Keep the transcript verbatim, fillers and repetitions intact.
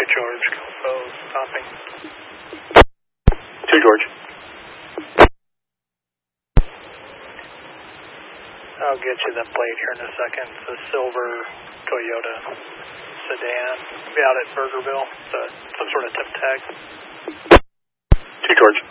Two George, Compo, stopping. Two George. I'll get you the plate here in a second. It's a silver Toyota sedan. Be out at Burgerville. It's a, some sort of tip tag. Two George.